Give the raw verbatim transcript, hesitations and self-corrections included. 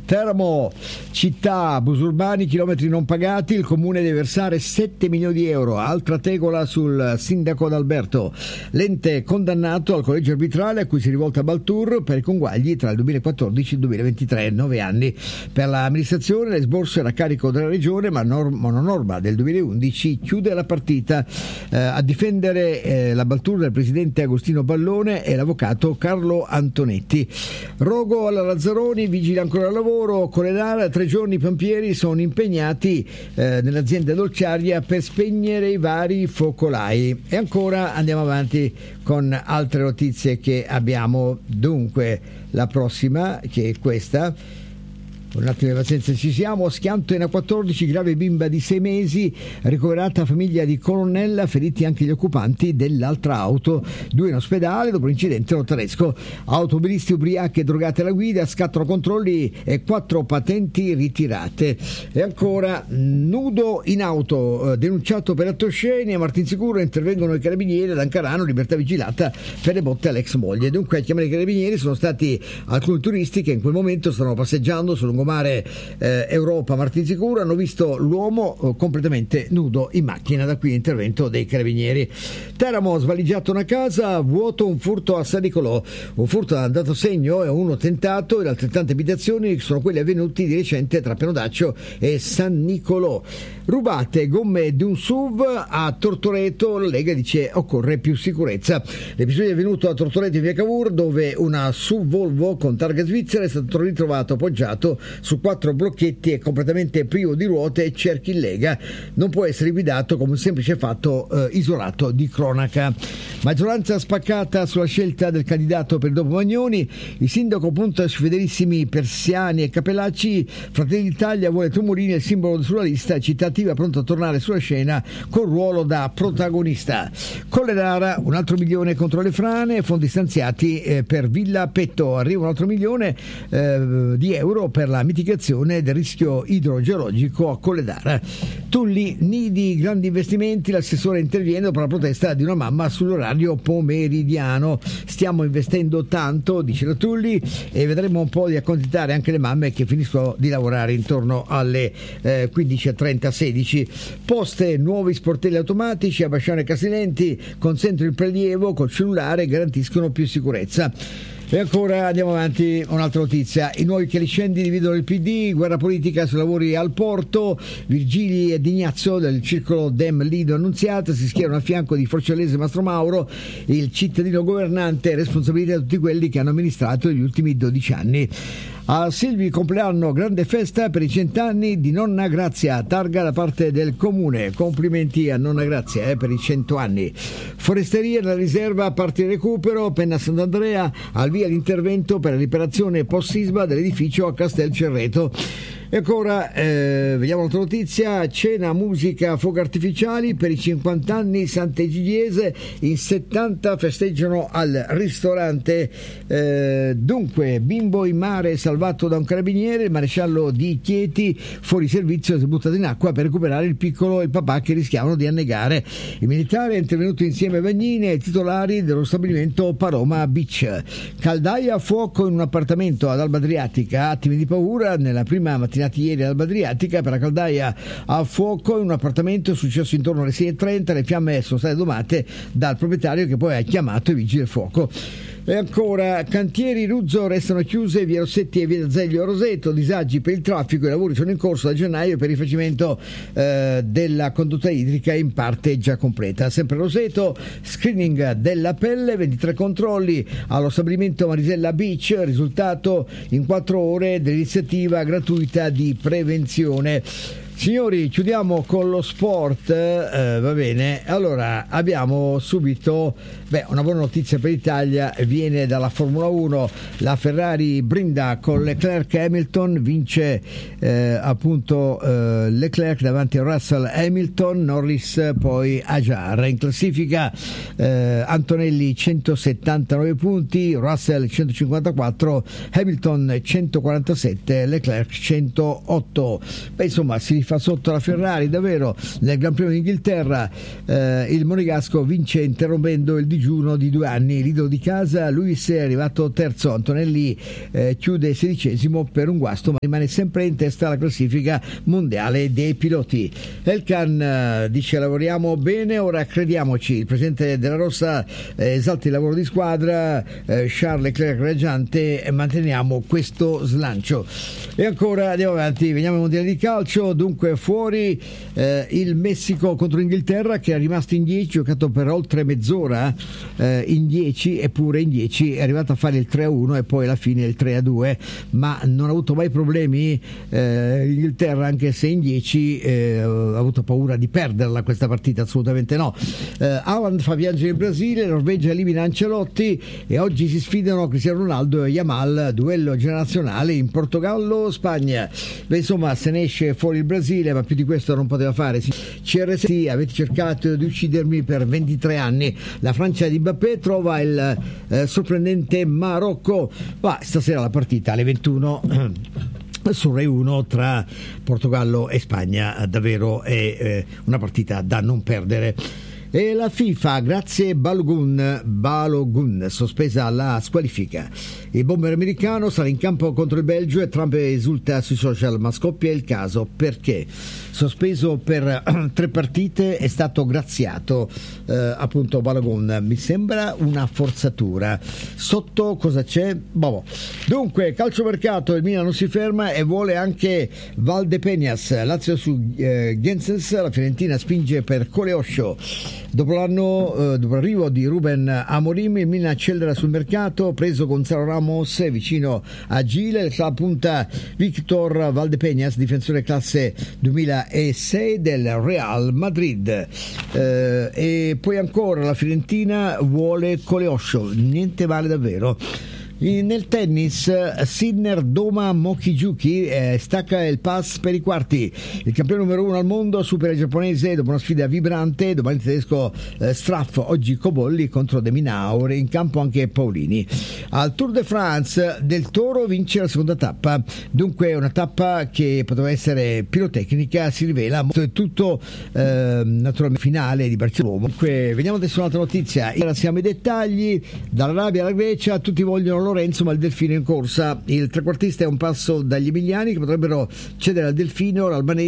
Teramo, città, abusi urbani, chilometri non pagati, il comune deve versare sette milioni di euro, altra tegola sul sindaco D'Alberto. L'ente condannato al collegio arbitrale a cui si rivolta Baltour per i conguagli tra il duemilaquattordici e il duemilaventitré, nove anni. Per l'amministrazione l'esborso era a carico della regione, ma norma, una norma del duemilaundici chiude la partita. Eh, a difendere eh, la Baltour del presidente Agostino Ballone e l'avvocato Carlo Antonetti. Rogo alla Lazzaroni, vigili ancora al lavoro. Coledara, tre giorni i pompieri sono impegnati eh, nell'azienda dolciaria per spegnere i vari focolai. E ancora andiamo avanti con altre notizie che abbiamo. Dunque, la prossima, che è questa. Un attimo di pazienza, ci siamo. Schianto in A quattordici, grave bimba di sei mesi, ricoverata famiglia di Colonnella, feriti anche gli occupanti dell'altra auto, due in ospedale dopo l'incidente notaresco. Automobilisti ubriachi e drogati alla guida, scattano controlli e quattro patenti ritirate. E ancora, nudo in auto, denunciato per attosceni, a Martinsicuro intervengono i carabinieri, ad Ancarano libertà vigilata per le botte all'ex moglie. Dunque a chiamare i carabinieri sono stati alcuni turisti che in quel momento stavano passeggiando sul lungomare eh, Europa Martinsicuro, hanno visto l'uomo eh, completamente nudo in macchina, da qui l'intervento dei carabinieri. Teramo, svaligiato una casa, vuoto un furto a San Nicolò, un furto ha dato segno e uno tentato, e le altrettante abitazioni sono quelli avvenuti di recente tra Pianodaccio e San Nicolò. Rubate gomme di un S U V a Tortoreto, la Lega dice occorre più sicurezza. L'episodio è avvenuto a Tortoreto in via Cavour, dove una S U V Volvo con targa svizzera è stato ritrovato appoggiato su quattro blocchetti e completamente privo di ruote e cerchi in lega. Non può essere guidato come un semplice fatto eh, isolato di cronaca. Maggioranza spaccata sulla scelta del candidato per dopo Magnoni. Il sindaco punta su fedelissimi Persiani e Capellacci. Fratelli d'Italia vuole Tomurini, il simbolo sulla lista, cittativa pronto a tornare sulla scena con ruolo da protagonista. Colledara, un altro milione contro le frane, fondi stanziati eh, per Villa Petto. Arriva un altro milione eh, di euro per la mitigazione del rischio idrogeologico a Colledara. Tulli, nidi, grandi investimenti, l'assessore interviene per la protesta di una mamma sull'orario pomeridiano. Stiamo investendo tanto, dice la Tulli, e vedremo un po' di accontentare anche le mamme che finiscono di lavorare intorno alle eh, quindici e trenta sedici. Poste, nuovi sportelli automatici a Basciano e Casilenti consentono il prelievo col cellulare e garantiscono più sicurezza. E ancora andiamo avanti, un'altra notizia. I nuovi chiariscendi dividono il P D, guerra politica sui lavori al porto. Virgili e Dignazzo del circolo Dem Lido Annunziata si schierano a fianco di Forcellese e Mastro Mauro, il cittadino governante, responsabilità di tutti quelli che hanno amministrato gli ultimi dodici anni. A Silvi compleanno, grande festa per i cent'anni di Nonna Grazia, targa da parte del comune. Complimenti a Nonna Grazia eh, per i cento anni. Foresteria nella riserva, parte il recupero. Penna Sant'Andrea, al via l'intervento per la riparazione post-sisma dell'edificio a Castel Cerreto. E ancora eh, vediamo un'altra notizia. Cena, musica, fuochi artificiali per i cinquanta anni Sant'Egidiese, in settanta festeggiano al ristorante. Eh, dunque, bimbo in mare salvato da un carabiniere, il maresciallo di Chieti fuori servizio si è buttato in acqua per recuperare il piccolo e il papà che rischiavano di annegare. Il militare è intervenuto insieme ai bagnini e ai titolari dello stabilimento Paroma Beach. Caldaia a fuoco in un appartamento ad Alba Adriatica, attimi di paura nella prima mattina ieri all'Alba Adriatica. Per la caldaia a fuoco in un appartamento, successo intorno alle sei e trenta. Le fiamme sono state domate dal proprietario, che poi ha chiamato i vigili del fuoco. E ancora, cantieri Ruzzo restano chiuse, via Rossetti e via D'Azeglio a Roseto, disagi per il traffico, i lavori sono in corso da gennaio per il rifacimento eh, della condotta idrica in parte già completa. Sempre a Roseto, screening della pelle, ventitré controlli allo stabilimento Marisella Beach, risultato in quattro ore dell'iniziativa gratuita di prevenzione. Signori, chiudiamo con lo sport, eh, va bene. Allora, abbiamo subito beh, una buona notizia per l'Italia, viene dalla Formula uno. La Ferrari brinda con Leclerc e Hamilton, vince eh, appunto eh, Leclerc davanti a Russell, Hamilton, Norris poi Ajar. In classifica eh, Antonelli centosettantanove punti, Russell centocinquantaquattro, Hamilton centoquarantasette, Leclerc centootto. Beh, insomma, si fa sotto la Ferrari, davvero nel Gran Premio d'Inghilterra eh, il monegasco vince interrompendo il digiuno di due anni. L'idolo di casa Lewis è arrivato terzo, Antonelli eh, chiude sedicesimo per un guasto, ma rimane sempre in testa alla classifica mondiale dei piloti. Elkan eh, dice: lavoriamo bene, ora crediamoci. Il presidente della Rossa eh, esalta il lavoro di squadra, eh, Charles Leclerc raggiante, e manteniamo questo slancio. E ancora andiamo avanti, veniamo ai mondiali di calcio. Dunque fuori eh, il Messico contro l'Inghilterra, che è rimasto in dieci, giocato per oltre mezz'ora eh, in dieci, eppure in dieci è arrivato a fare il tre a uno e poi alla fine il tre a due, ma non ha avuto mai problemi eh, l'Inghilterra, anche se in dieci eh, ha avuto paura di perderla questa partita, assolutamente no. eh, Haaland fa viaggio in Brasile, Norvegia elimina Ancelotti e oggi si sfidano Cristiano Ronaldo e Yamal, duello generazionale in Portogallo Spagna. Beh, insomma, se ne esce fuori il Brasile, ma più di questo non poteva fare. C R sette, avete cercato di uccidermi per ventitré anni. La Francia di Mbappé trova il eh, sorprendente Marocco. Va stasera la partita alle ventuno su Rai uno tra Portogallo e Spagna, davvero è eh, una partita da non perdere. E la FIFA, grazie Balogun, Balogun, sospesa la squalifica. Il bomber americano sarà in campo contro il Belgio e Trump esulta sui social, ma scoppia il caso perché sospeso per tre partite, è stato graziato eh, appunto Balogun. Mi sembra una forzatura. Sotto cosa c'è? Boh. Dunque, calciomercato, il Milan non si ferma e vuole anche Valdepeñas. Lazio su eh, Gensens, la Fiorentina spinge per Coleoscio. Dopo l'anno, eh, dopo l'arrivo di Ruben Amorim, il Milan accelera sul mercato, preso Gonzalo Ramos vicino a Gile. Il club punta Victor Valdepeñas, difensore classe duemilasei del Real Madrid. Eh, e poi ancora la Fiorentina vuole Coleoscio, niente male davvero. Nel tennis, Sinner doma Mochizuki, eh, stacca il pass per i quarti. Il campione numero uno al mondo supera il giapponese dopo una sfida vibrante. Domani il tedesco eh, Straff, oggi Cobolli contro De Minaur, in campo anche Paolini. Al Tour de France Del Toro vince la seconda tappa, dunque una tappa che poteva essere pirotecnica, si rivela tutto eh, naturalmente finale di Barcellona. Dunque veniamo adesso a un'altra notizia. Ora siamo ai dettagli, dall'Arabia alla Grecia, tutti vogliono Lorenzo, ma il Delfino in corsa. Il trequartista è un passo dagli emiliani, che potrebbero cedere al Delfino. L'albanese